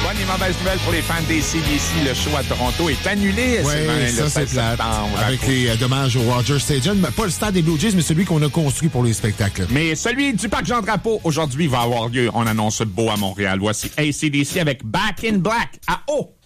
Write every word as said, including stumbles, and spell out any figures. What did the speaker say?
bonne et mauvaise nouvelle pour les fans des C D C. Le show à Toronto est annulé. Oui, le ça, c'est plate. septembre. Avec les euh, dommages au Rogers Stadium. Pas le stade des Blue Jays, mais celui qu'on a construit pour les spectacles. Mais celui du Parc Jean-Drapeau, aujourd'hui, va avoir lieu. On annonce beau à Montréal. Voici A C D C avec Back in Black à O.